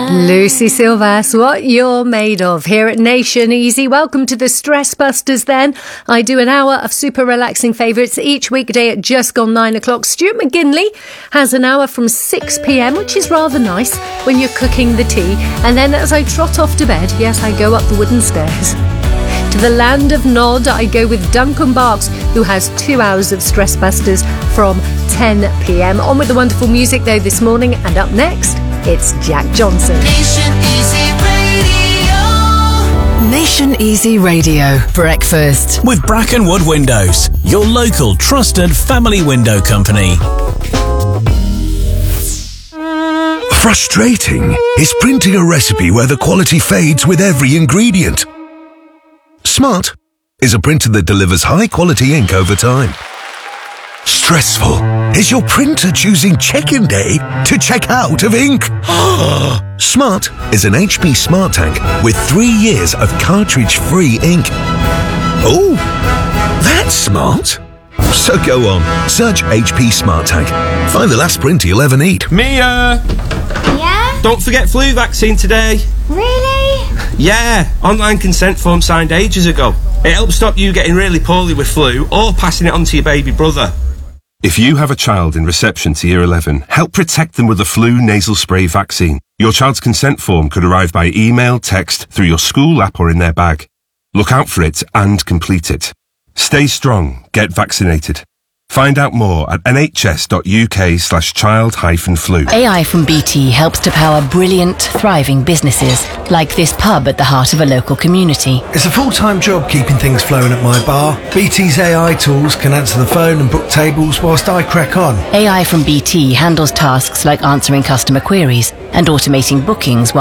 Lucy Silvas, what you're made of here at Nation Easy. Welcome to the Stress Busters then. I do an hour of super relaxing favourites each weekday at just gone 9 o'clock. Stuart McGinley has an hour from 6 p.m, which is rather nice when you're cooking the tea. And then as I trot off to bed, yes, I go up the wooden stairs. To the land of Nod, I go with Duncan Barks, who has 2 hours of Stress Busters from 10 p.m. On with the wonderful music though this morning, and up next, it's Jack Johnson. Nation Easy Radio. Nation Easy Radio. Breakfast. With Brackenwood Windows, your local trusted family window company. Frustrating is printing a recipe where the quality fades with every ingredient. Smart is a printer that delivers high-quality ink over time. Stressful is your printer choosing check-in day to check out of ink. Smart is an HP Smart Tank with 3 years of cartridge-free ink. Oh, that's smart. So go on, search HP Smart Tank. Find the last printer you'll ever need. Mia! Yeah? Don't forget flu vaccine today. Really? Yeah, online consent form signed ages ago. It helps stop you getting really poorly with flu or passing it on to your baby brother. If you have a child in reception to Year 11, help protect them with the flu nasal spray vaccine. Your child's consent form could arrive by email, text, through your school app or in their bag. Look out for it and complete it. Stay strong. Get vaccinated. Find out more at nhs.uk/child-flu. AI from BT helps to power brilliant, thriving businesses, like this pub at the heart of a local community. It's a full-time job keeping things flowing at my bar. BT's AI tools can answer the phone and book tables whilst I crack on. AI from BT handles tasks like answering customer queries and automating bookings